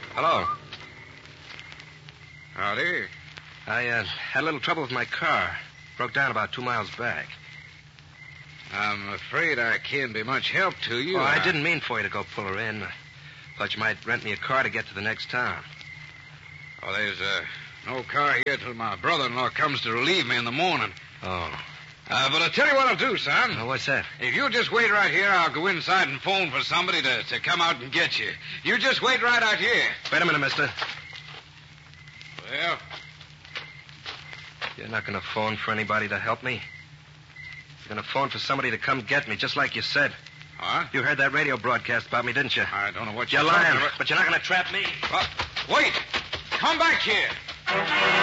Hello. Howdy. I had a little trouble with my car. Broke down about 2 miles back. I'm afraid I can't be much help to you. Oh, I didn't mean for you to go pull her in. Thought you might rent me a car to get to the next town. Oh, there's no car here till my brother-in-law comes to relieve me in the morning. Oh. But I'll tell you what I'll do, son. Oh, what's that? If you'll just wait right here, I'll go inside and phone for somebody to come out and get you. You just wait right out here. Wait a minute, mister. Well? You're not going to phone for anybody to help me? You're going to phone for somebody to come get me, just like you said. Huh? You heard that radio broadcast about me, didn't you? I don't know what you're lying, talking about. but you're not going to trap me. Wait! Come back here!